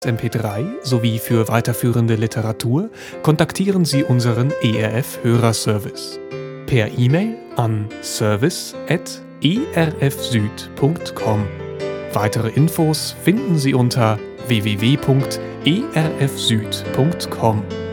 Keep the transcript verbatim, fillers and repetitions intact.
M P drei sowie für weiterführende Literatur kontaktieren Sie unseren E R F-Hörerservice per E-Mail an service at e r f süd punkt com. Weitere Infos finden Sie unter w w w punkt e r f süd punkt com.